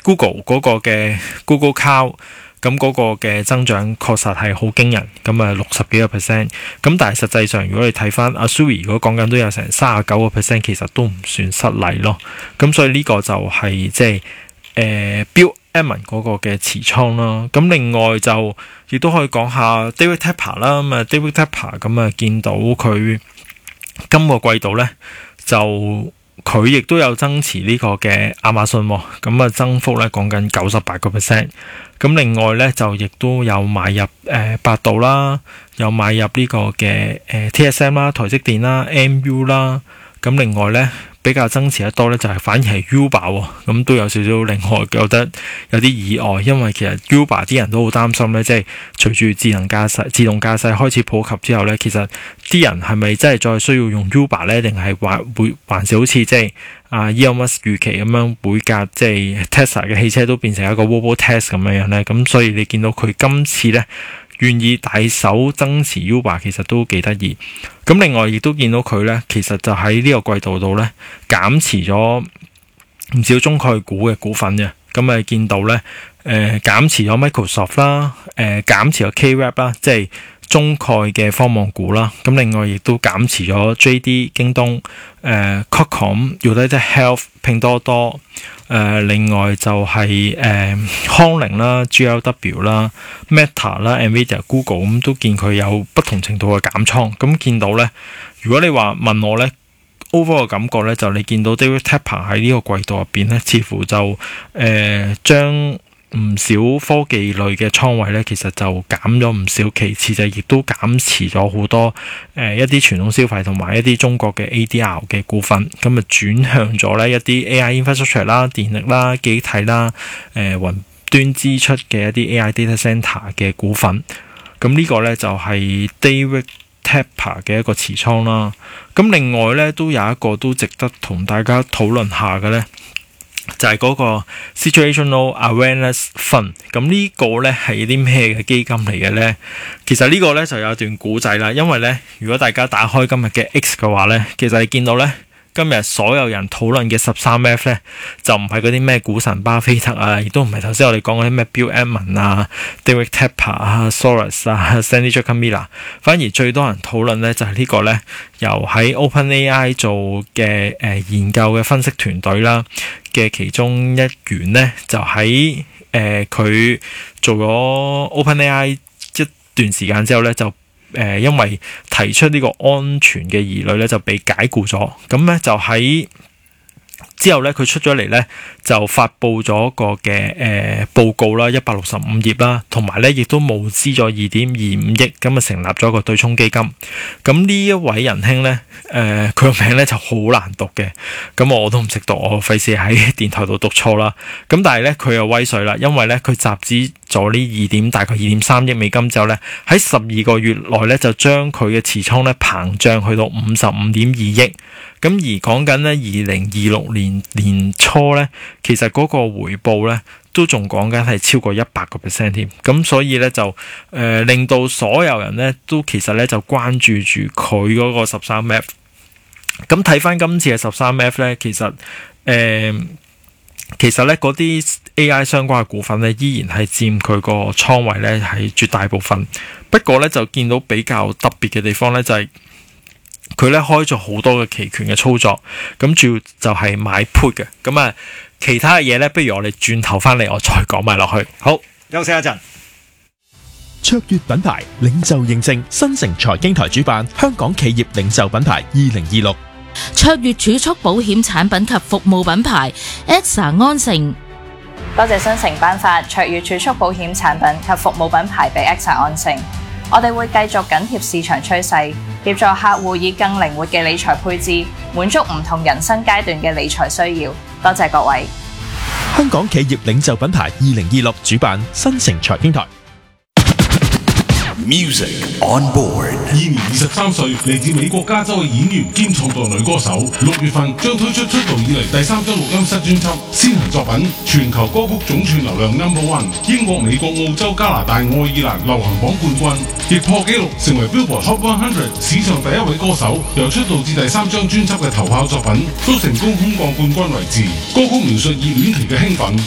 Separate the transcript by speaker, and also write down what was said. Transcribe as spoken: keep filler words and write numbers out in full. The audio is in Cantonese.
Speaker 1: Google 嗰個嘅 Google Cloud。咁嗰個嘅增長確實係好驚人，咁啊六十幾個 percent，咁但係實際上如果你睇翻 Azure 如果講緊都有成三十九個 percent， 其實都唔算失禮咯。咁所以呢個就係即係誒 Bill Ammon 嗰個嘅持倉啦。咁另外就亦都可以講下 David Tepper 啦。咁啊 David Tepper 咁啊見到佢今個季度咧就。佢亦都有增持呢個嘅亞馬遜，咁啊增幅咧講緊九十八個 percent。咁另外咧就亦都有買入誒、呃、百度啦，有買入呢個嘅誒、呃、T S M 啦、台積電啦、M U 啦。咁另外咧比較增持得多咧就係、是、反而係 Uber 喎，咁都有少少令我覺得有啲意外，因為其實 Uber 啲人都好擔心咧，即係隨住智能駕駛、自動駕駛開始普及之後咧，其實啲人係咪真係再需要用 Uber 咧，定係還會還是好似即係啊 Elon Musk 預期咁樣每架即係 Tesla 嘅汽車都變成一個 Robo-Taxi 咁樣樣咧？咁所以你見到佢今次咧願意大手增持 Uber， 其實都幾得意。咁另外亦都見到佢咧，其實就喺呢個季度度咧減持咗唔少中概股嘅股份嘅。咁啊見到咧，誒、呃、減持咗 Microsoft 啦，誒、呃、減持咗 K-Wrap 啦，即係中概嘅科網股啦。咁另外亦都減持咗 J D、京東、誒、呃、Qualcomm、United Health、拼多多。誒、呃、另外就係、是、誒、呃、康寧啦、G L W 啦、Meta 啦、Nvidia、Google 咁都見佢有不同程度嘅減倉。咁見到咧，如果你話問我咧 ，overall 嘅感覺咧，就你見到 David Tepper 喺呢個季度入邊咧，似乎就誒、呃、將唔少科技類嘅倉位咧，其實就減咗唔少，其次就亦都減持咗好多誒、呃、一啲傳統消費同埋一啲中國嘅 A D R 嘅股份，咁啊轉向咗咧一啲 A I infrastructure 啦、電力啦、記憶體啦、誒、呃、雲端支出嘅一啲 A I data center 嘅股份，咁呢個咧就係、是、David Tepper 嘅一個持倉啦。咁另外咧都有一個都值得同大家討論下嘅咧。就係嗰個 Situational Awareness Fund， 咁呢個呢係啲咩嘅基金嚟嘅呢？其實呢個呢就有一段古仔啦，因為呢，如果大家打開今日嘅 X 嘅話呢，其實你見到呢，今日所有人討論嘅十三 F 呢，就唔係嗰啲咩股神巴菲特啊，亦都唔係頭先我哋講嗰啲咩 Bill Ammon 啊、David Tepper 啊、Soros 啊、Sandy Druckenmiller，反而最多人討論呢，就係、是、呢個呢，由喺 OpenAI 做嘅誒、呃、研究嘅分析團隊啦嘅其中一員呢，就喺誒佢做咗 OpenAI 一段時間之後呢，就誒、呃、因為提出呢個安全嘅疑慮呢，就被解雇咗。咁呢，就喺之後咧，佢出咗嚟咧，就發布咗個嘅誒、呃、報告啦，一百六十五頁啦，同埋咧亦都募資咗二點二五億，咁啊成立咗個對沖基金。咁呢一位仁兄咧，誒佢個名咧就好難讀嘅，咁我都唔識讀，我費事喺電台度讀錯啦。咁但係咧佢又威水啦，因為咧佢集資咗呢二點大概二點三億美金之後咧，喺十二個月內咧就將佢嘅持倉咧膨脹去到五十五點二億。咁而講緊咧，二零二六年年初咧，其實嗰個回報咧都仲講緊係超過一百個 percent 添。咁所以咧就誒、呃、令到所有人咧都其實咧就關注住佢嗰個十三 F。咁睇翻今次嘅十三 F 咧，其實誒、呃、其實咧嗰啲 A I 相關嘅股份咧，依然係佔佢個倉位咧係絕大部分。不過咧就見到比較特別嘅地方咧就係、是。佢咧開咗好多嘅期權嘅操作，咁主要就係買 put 嘅，咁啊其他嘅嘢咧，不如我哋轉頭翻嚟，我再講埋落去。好，休息一陣。
Speaker 2: 卓越品牌領袖認證，新城財經台主辦香港企業領袖品牌二零二六。
Speaker 3: 卓越儲蓄保險產品及服務品牌 E X A 安盛。
Speaker 4: 多謝新城頒發卓越儲蓄保險產品及服務品牌俾 E X A 安盛。我哋會繼續緊貼市場趨勢，協助客戶以更靈活嘅理財配置，滿足唔同人生階段嘅理財需要。多謝各位。
Speaker 2: 香港企業領袖品牌二零二六主辦新城財經台。
Speaker 5: Music on board。
Speaker 6: 現年二十三歲，嚟自美國加州嘅演員兼創作女歌手，六月份將推出出道以嚟第三張錄音室專輯，先行作品全球歌曲總串流量 number one， 英國、美國、澳洲、加拿大、愛爾蘭流行榜冠軍，亦破紀錄成為 Billboard Hot 一百史上第一位歌手。由出道至第三張專輯嘅頭炮作品，都成功空降冠軍位置。歌曲描述熱戀期嘅興奮。